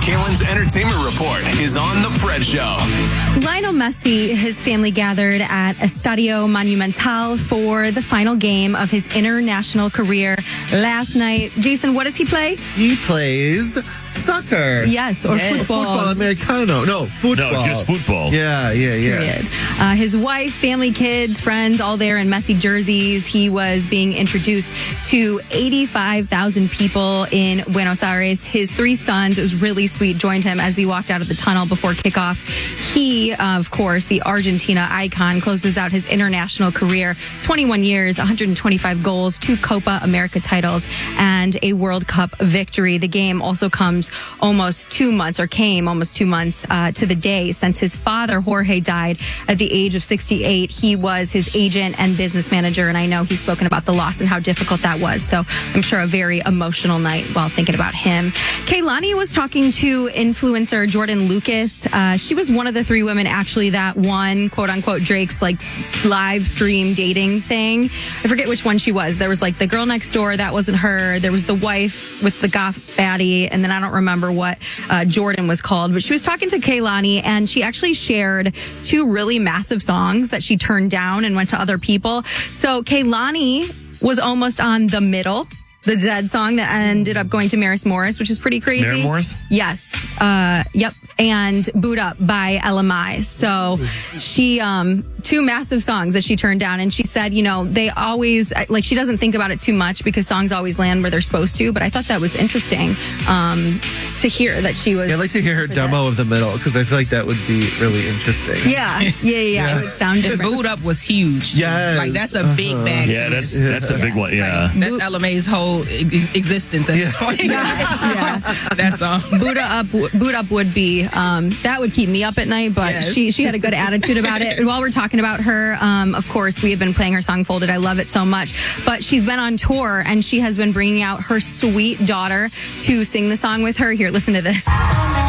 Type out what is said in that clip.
Kalen's Entertainment Report is on The Fred Show. Lionel Messi, his family gathered at Estadio Monumental for the final game of his international career last night. Jason, what does he play? He plays soccer. Yes, or football. Football Americano. No, football. No, just football. Yeah. Period. His wife, family, kids, friends, all there in Messi jerseys. He was being introduced to 85,000 people in Buenos Aires. His 3 sons, it was really sweet, joined him as he walked out of the tunnel before kickoff. He, of course, the Argentina icon, closes out his international career. 21 years, 125 goals, 2 Copa America titles, and a World Cup victory. The game also came almost 2 months to the day since his father, Jorge, died at the age of 68. He was his agent and business manager, and I know he's spoken about the loss and how difficult that was. So I'm sure a very emotional night while thinking about him. Kehlani was talking to influencer Jordan Lucas. She was one of the 3 women actually that won, quote unquote, Drake's live stream dating thing. I forget which one she was. There was the girl next door. That wasn't her. There was the wife with the goth baddie. And then I don't remember what Jordan was called, but she was talking to Kehlani, and she actually shared 2 really massive songs that she turned down and went to other people. So Kehlani was almost on The Middle, the Zed song that ended up going to Maris Morris, which is pretty crazy. Mary Morris? Yes. Yep. And Boot Up by LMI. So she, 2 massive songs that she turned down. And she said, they always, she doesn't think about it too much because songs always land where they're supposed to. But I thought that was interesting to hear that she was. I'd like to hear her demo of The Middle because I feel like that would be really interesting. Yeah. It would sound different. Boot Up was huge. Yeah. That's a big bag. Yeah, that's a big one. Yeah. That's LMA's whole existence at this point. Yeah. That song. Boot Up would be, that would keep me up at night, but yes. she had a good attitude about it. And while we're talking about her, of course, we have been playing her song Folded. I love it so much. But she's been on tour, and she has been bringing out her sweet daughter to sing the song with her. Here, listen to this.